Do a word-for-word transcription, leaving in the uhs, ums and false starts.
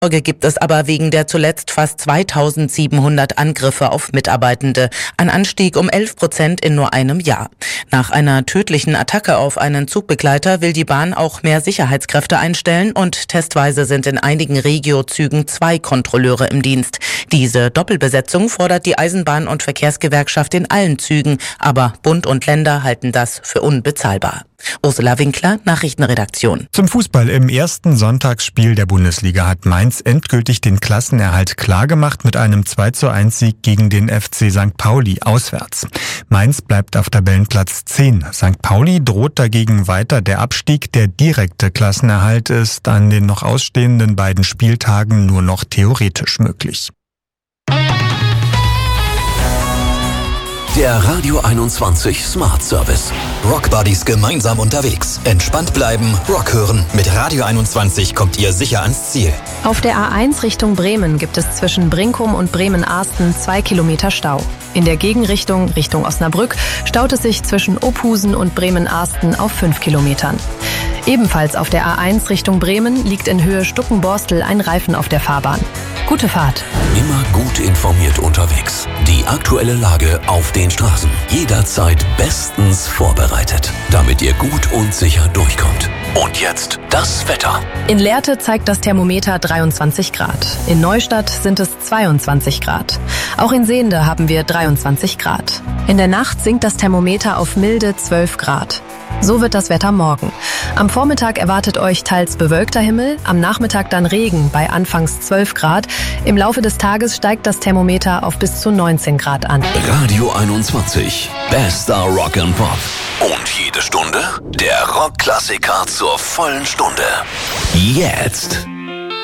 Sorge gibt es aber wegen der zuletzt fast zweitausendsiebenhundert Angriffe auf Mitarbeitende. Ein Anstieg um elf Prozent in nur einem Jahr. Nach einer tödlichen Attacke auf einen Zugbegleiter will die Bahn auch mehr Sicherheitskräfte einstellen und testweise sind in einigen Regio-Zügen zwei Kontrolleure im Dienst. Diese Doppelbesetzung fordert die Eisenbahn- und Verkehrsgewerkschaft in allen Zügen, aber Bund und Länder halten das für unbezahlbar. Ursula Winkler, Nachrichtenredaktion. Zum Fußball. Im ersten Sonntagsspiel der Bundesliga hat Mainz endgültig den Klassenerhalt klargemacht mit einem zwei zu eins Sieg gegen den F C Sankt Pauli auswärts. Mainz bleibt auf Tabellenplatz zehn. Sankt Pauli droht dagegen weiter der Abstieg. Der direkte Klassenerhalt ist an den noch ausstehenden beiden Spieltagen nur noch theoretisch möglich. Der Radio einundzwanzig Smart Service. Rock Buddies gemeinsam unterwegs. Entspannt bleiben, Rock hören. Mit Radio einundzwanzig kommt ihr sicher ans Ziel. Auf der A eins Richtung Bremen gibt es zwischen Brinkum und Bremen-Arsten zwei Kilometer Stau. In der Gegenrichtung, Richtung Osnabrück, staut es sich zwischen Ophusen und Bremen-Arsten auf fünf Kilometern. Ebenfalls auf der A eins Richtung Bremen liegt in Höhe Stuckenborstel ein Reifen auf der Fahrbahn. Gute Fahrt. Immer gut informiert unterwegs. Die aktuelle Lage auf den Straßen. Jederzeit bestens vorbereitet, damit ihr gut und sicher durchkommt. Und jetzt das Wetter. In Lehrte zeigt das Thermometer dreiundzwanzig Grad. In Neustadt sind es zweiundzwanzig Grad. Auch in Sehnde haben wir dreiundzwanzig Grad. In der Nacht sinkt das Thermometer auf milde zwölf Grad. So wird das Wetter morgen. Am Vormittag erwartet euch teils bewölkter Himmel, am Nachmittag dann Regen bei anfangs zwölf Grad. Im Laufe des Tages steigt das Thermometer auf bis zu neunzehn Grad an. Radio einundzwanzig, bester Rock and Pop. Und jede Stunde der Rockklassiker zur vollen Stunde. Jetzt.